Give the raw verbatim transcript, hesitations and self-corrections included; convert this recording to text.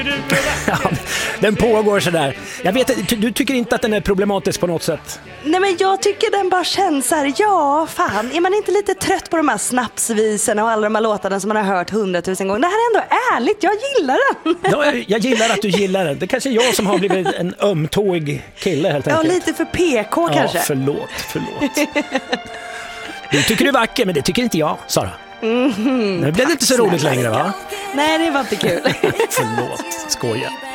Ja, den pågår sådär. Jag vet, du, du tycker inte att den är problematisk på något sätt? Nej, men jag tycker den bara känns så här, ja fan, är man inte lite trött på de här snapsvisorna och alla de här låtarna som man har hört hundratusen gånger? Det här är ändå ärligt, jag gillar den. Ja, jag, jag gillar att du gillar den. Det kanske är jag som har blivit en ömtåig kille helt enkelt. Ja, lite för P K kanske. Ja, förlåt, förlåt. Du tycker du är vacker, men det tycker inte jag, Sara. Mm-hmm. Nu blev det inte så roligt längre, va? Nej, det var inte kul. Förlåt, skoja.